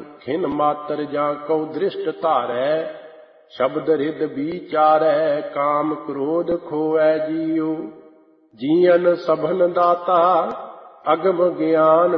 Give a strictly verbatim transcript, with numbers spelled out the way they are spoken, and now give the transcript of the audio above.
ਖਿਨ ਮਾਤਰ ਜਾਂ ਕਉ ਦ੍ਰਿਸ਼ਟ ਧਾਰੈ। ਸ਼ਬਦ ਰਿਦ ਵਿਚਾਰੈ ਕਾਮ ਕ੍ਰੋਧ ਖੋਵੈ ਜੀਉ। ਜੀਅਨ ਸਭਨ ਦਾਤਾ ਅਗਮ ਗਿਆਨ